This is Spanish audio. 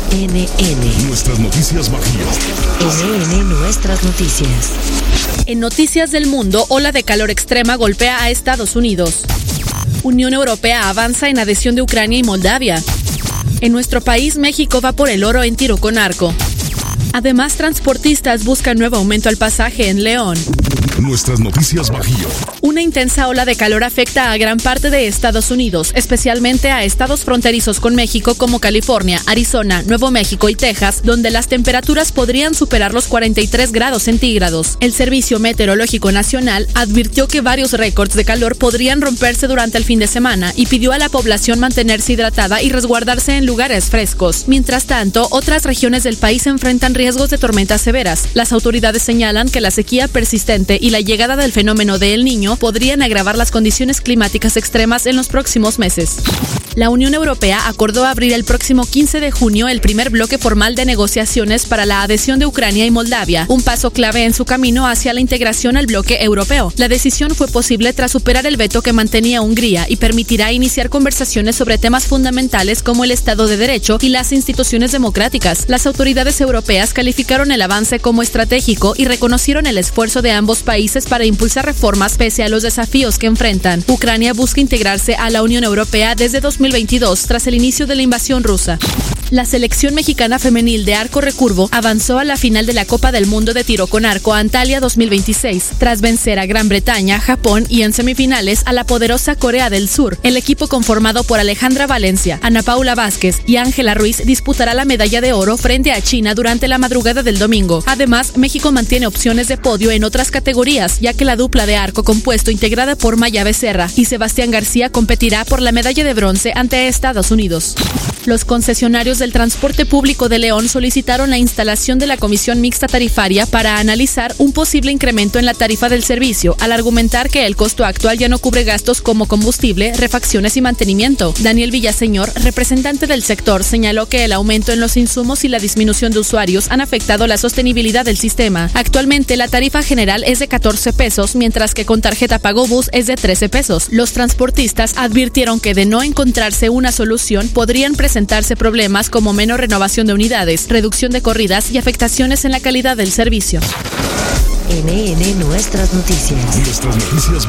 NN. Nuestras noticias bajías. NN Nuestras noticias. En noticias del mundo, ola de calor extrema golpea a Estados Unidos. Unión Europea avanza en adhesión de Ucrania y Moldavia. En nuestro país, México va por el oro en tiro con arco. Además, transportistas buscan nuevo aumento al pasaje en León. Nuestras noticias bajías. Una intensa ola de calor afecta a gran parte de Estados Unidos, especialmente a estados fronterizos con México como California, Arizona, Nuevo México y Texas, donde las temperaturas podrían superar los 43 grados centígrados. El Servicio Meteorológico Nacional advirtió que varios récords de calor podrían romperse durante el fin de semana y pidió a la población mantenerse hidratada y resguardarse en lugares frescos. Mientras tanto, otras regiones del país enfrentan riesgos de tormentas severas. Las autoridades señalan que la sequía persistente y la llegada del fenómeno de El Niño podrían agravar las condiciones climáticas extremas en los próximos meses. La Unión Europea acordó abrir el próximo 15 de junio el primer bloque formal de negociaciones para la adhesión de Ucrania y Moldavia, un paso clave en su camino hacia la integración al bloque europeo. La decisión fue posible tras superar el veto que mantenía Hungría y permitirá iniciar conversaciones sobre temas fundamentales como el Estado de Derecho y las instituciones democráticas. Las autoridades europeas calificaron el avance como estratégico y reconocieron el esfuerzo de ambos países para impulsar reformas pese a los desafíos que enfrentan. Ucrania busca integrarse a la Unión Europea desde 2022 tras el inicio de la invasión rusa. La selección mexicana femenil de arco recurvo avanzó a la final de la Copa del Mundo de tiro con arco Antalya 2026, tras vencer a Gran Bretaña, Japón y en semifinales a la poderosa Corea del Sur. El equipo conformado por Alejandra Valencia, Ana Paula Vázquez y Ángela Ruiz disputará la medalla de oro frente a China durante la madrugada del domingo. Además, México mantiene opciones de podio en otras categorías, ya que la dupla de arco compuesto integrada por Maya Becerra y Sebastián García competirá por la medalla de bronce ante Estados Unidos. Los concesionarios del transporte público de León solicitaron la instalación de la Comisión Mixta Tarifaria para analizar un posible incremento en la tarifa del servicio, al argumentar que el costo actual ya no cubre gastos como combustible, refacciones y mantenimiento. Daniel Villaseñor, representante del sector, señaló que el aumento en los insumos y la disminución de usuarios han afectado la sostenibilidad del sistema. Actualmente, la tarifa general es de 14 pesos, mientras que con tarjeta Pago Bus es de 13 pesos. Los transportistas advirtieron que de no encontrarse una solución, podrían presentarse problemas como menor renovación de unidades, reducción de corridas y afectaciones en la calidad del servicio. NN Nuestras noticias. Nuestras noticias